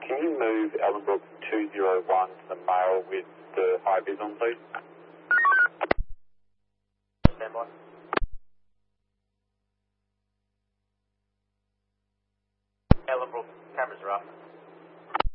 Can you move Ellenbrook 201 to the mail with the high vis on, please? Stand by. Ellenbrook, cameras are up.